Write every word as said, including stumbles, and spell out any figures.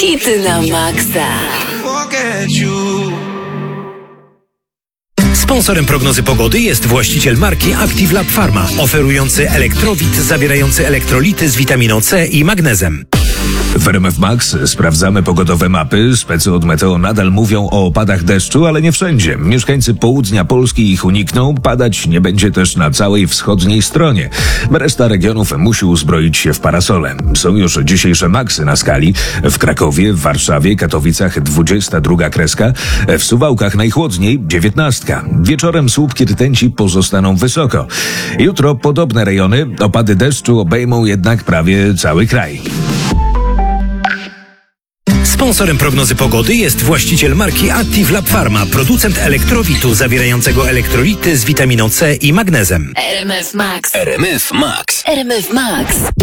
Hity na maksa. Sponsorem prognozy pogody jest właściciel marki Active Lab Pharma, oferujący elektrowit zawierający elektrolity z witaminą C i magnezem. W R M F Max sprawdzamy pogodowe mapy. Specy od Meteo nadal mówią o opadach deszczu, ale nie wszędzie. Mieszkańcy południa Polski ich unikną. Padać nie będzie też na całej wschodniej stronie. Reszta regionów musi uzbroić się w parasole. Są już dzisiejsze maksy na skali. W Krakowie, w Warszawie, Katowicach dwudziesta druga kreska. W Suwałkach najchłodniej dziewiętnastka. Wieczorem słupki rtęci pozostaną wysoko. Jutro podobne rejony. Opady deszczu obejmą jednak prawie cały kraj. Sponsorem prognozy pogody jest właściciel marki Active Lab Pharma, producent elektrowitu zawierającego elektrolity z witaminą C i magnezem. R M F Max. R M F Max. R M F Max.